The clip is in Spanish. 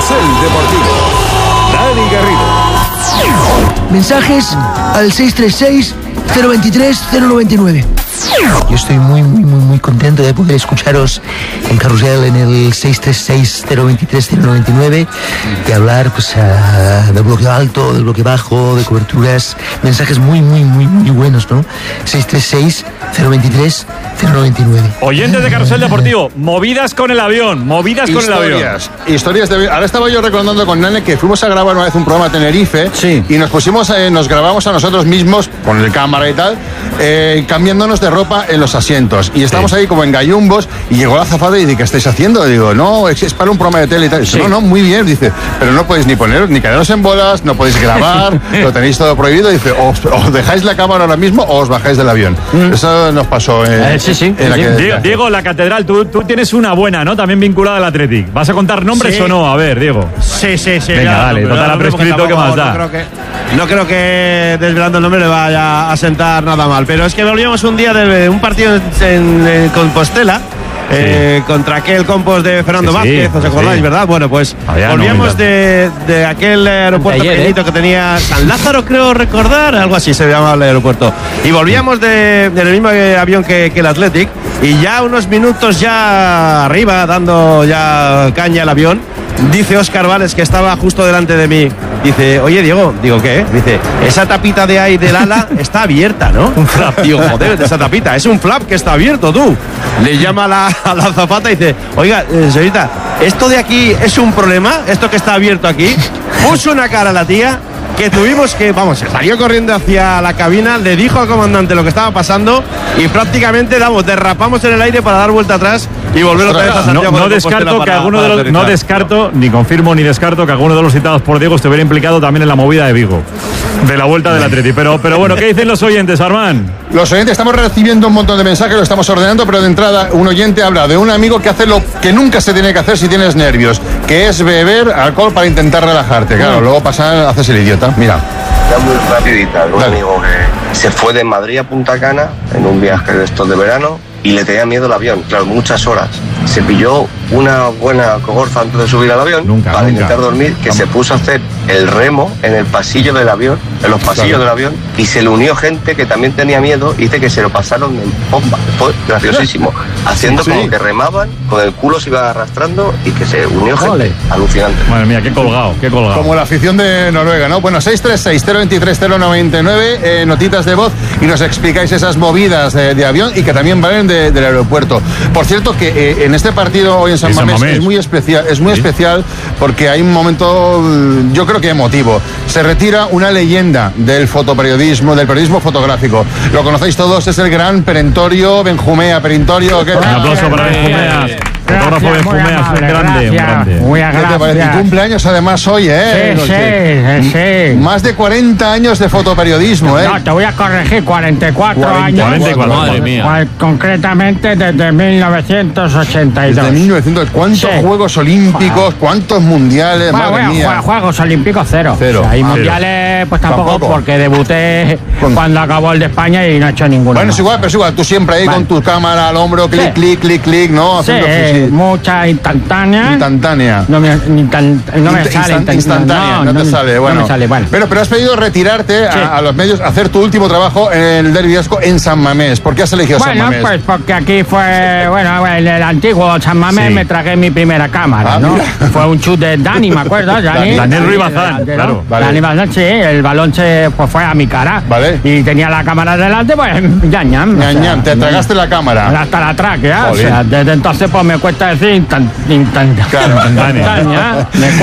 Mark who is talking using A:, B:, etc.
A: Carrusel Deportivo. Dani Garrido.
B: Mensajes al 636-023-099. Yo estoy muy contento de poder escucharos en Carrusel en el 636-023-099 y hablar pues del bloque alto, del bloque bajo, de coberturas, mensajes muy buenos, ¿no? 636-023-099.
C: Oyentes de Carrusel Deportivo, movidas con el avión,
D: Historias de avión. Ahora estaba yo recordando con Nane que fuimos a grabar una vez un programa a Tenerife,
C: sí,
D: y nos grabamos a nosotros mismos con el cámara y tal, cambiándonos de ropa en los asientos, y estábamos ahí como en gallumbos, y llegó la azafata y dice, ¿qué estáis haciendo? Digo, no, es para un programa de tele y tal. Dice, no, muy bien, dice, pero no podéis ni poneros, ni caeros en bolas, no podéis grabar, lo tenéis todo prohibido. Dice, os dejáis la cámara ahora mismo o os bajáis del avión. Eso nos pasó
C: Diego, la catedral, tú tienes una buena, ¿no? También vinculada al Athletic. ¿Vas a contar nombres o no? A ver, Diego.
E: Sí.
C: Venga, dale, total, ha prescrito, ¿qué más da?
E: No creo que desvelando el nombre le vaya a sentar nada mal, pero es que volvíamos un día de un partido en Compostela, contra aquel Compos de Fernando Vázquez, ¿os acordáis, verdad? Bueno, pues volvíamos de aquel aeropuerto pequeñito que tenía San Lázaro, creo recordar, algo así se llamaba el aeropuerto, y volvíamos del mismo avión que el Athletic, y ya unos minutos ya arriba, dando ya caña al avión, dice Óscar Vales, que estaba justo delante de mí, dice, oye Diego, digo, ¿qué? Dice, esa tapita de ahí del ala está abierta, ¿no? Un flap. Digo, joder, esa tapita, es un flap que está abierto, tú. Le llama a la azafata y dice, oiga, señorita, ¿esto de aquí es un problema? ¿Esto que está abierto aquí? Puso una cara a la tía, que tuvimos que, salió corriendo hacia la cabina, le dijo al comandante lo que estaba pasando y prácticamente, derrapamos en el aire para dar vuelta atrás y volver otra vez a Santiago.
C: No descarto que alguno de los, no descarto, ni confirmo ni descarto que alguno de los citados por Diego estuviera implicado también en la movida de Vigo, de la vuelta del Atleti. Pero bueno, ¿qué dicen los oyentes, Armán?
D: Los oyentes, estamos recibiendo un montón de mensajes, lo estamos ordenando, pero de entrada un oyente habla de un amigo que hace lo que nunca se tiene que hacer si tienes nervios, que es beber alcohol para intentar relajarte. Claro, luego haces el idiota. Mira.
F: Ya muy rapidita, un amigo que se fue de Madrid a Punta Cana en un viaje de estos de verano y le tenía miedo el avión, claro, muchas horas. Se pilló una buena cogorza antes de subir al avión para intentar dormir, que se puso a hacer el remo en el pasillo del avión, en los pasillos del avión, y se le unió gente que también tenía miedo y dice que se lo pasaron en bomba. Fue graciosísimo, haciendo como que remaban, con el culo se iban arrastrando y que se unió gente. Alucinante.
C: Madre mía, qué colgado.
D: Como la afición de Noruega, ¿no? Bueno, 636-023-099, notitas de voz, y nos explicáis esas movidas de avión y que también valen del aeropuerto. Por cierto, que en este partido hoy en San Mamés es muy especial porque hay un momento, yo creo que emotivo. Se retira una leyenda del fotoperiodismo, del periodismo fotográfico. Lo conocéis todos, es el gran Perentorio Benjumea. Perentorio, ¿qué tal?
C: Un aplauso para Benjumea. Fotógrafo Benjumea, es grande.
D: ¿Qué te parece? Tu cumpleaños además hoy,
G: Sí.
D: Más de 40 años de fotoperiodismo,
G: No, te voy a corregir, 44 años.
C: 44, madre mía.
G: Concretamente desde 1982.
D: Desde 1900, ¿cuántos Juegos Olímpicos, cuántos mundiales? Madre mía.
G: Juegos Olímpicos cero. Y mundiales, pues tampoco, porque debuté cuando acabó el de España y no he hecho ninguno.
D: Bueno, es igual, tú siempre ahí con tu cámara al hombro, clic, ¿no? Haciendo
G: mucha instantánea. No me sale
D: instantánea. No te sale, bueno.
G: No me sale, bueno.
D: Pero has pedido retirarte a los medios, hacer tu último trabajo en el Derbi Vasco en San Mamés. ¿Por qué has elegido San Mamés?
G: Pues porque aquí fue, en el antiguo San Mamés me tragué mi primera cámara, ¿no? Fue un chut de Dani, me acuerdo,
C: Daniel Ruiz Bazán, claro.
G: Dani Bazán, sí, el balón fue a mi cara.
D: Vale.
G: Y tenía la cámara delante, pues, ñam.
D: Te tragaste la cámara.
G: Hasta la tráquea, desde entonces pues me cuesta decir instantánea.